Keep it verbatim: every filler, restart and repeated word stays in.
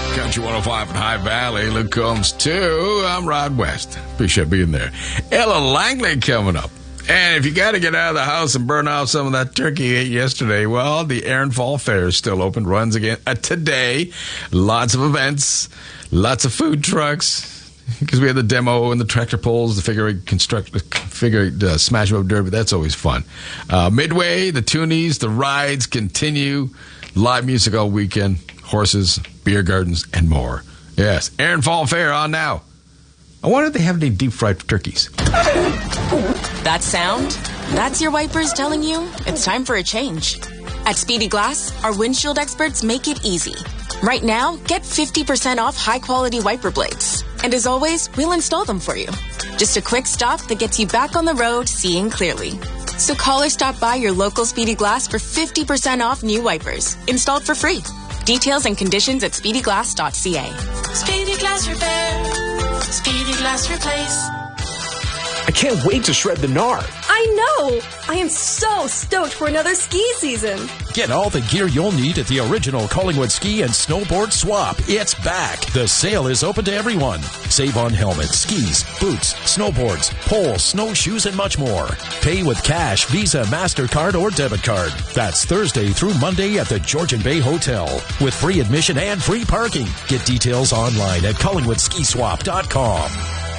Country one oh five in High Valley. Luke Combs, too. I'm Rod West. Appreciate being there. Ella Langley coming up. And if you got to get out of the house and burn off some of that turkey you ate yesterday, well, the Aaron Fall Fair is still open. Runs again uh, today. Lots of events. Lots of food trucks. Because we had the demo and the tractor pulls, the figure eight construct, figure eight, uh, smash up derby. That's always fun. Uh, Midway, the toonies, the rides continue. Live music all weekend. Horses, beer gardens, and more. Yes, Aaron Fall Fair on now. I wonder if they have any deep-fried turkeys. That sound? That's your wipers telling you it's time for a change. At Speedy Glass, our windshield experts make it easy. Right now, get fifty percent off high-quality wiper blades. And as always, we'll install them for you. Just a quick stop that gets you back on the road seeing clearly. So call or stop by your local Speedy Glass for fifty percent off new wipers, installed for free. Details and conditions at speedy glass dot c a. Speedy Glass Repair. Speedy Glass Replace. I can't wait to shred the nard. I know! I am so stoked for another ski season. Get all the gear you'll need at the original Collingwood Ski and Snowboard Swap. It's back. The sale is open to everyone. Save on helmets, skis, boots, snowboards, poles, snowshoes, and much more. Pay with cash, Visa, MasterCard, or debit card. That's Thursday through Monday at the Georgian Bay Hotel with free admission and free parking. Get details online at collingwood ski swap dot com.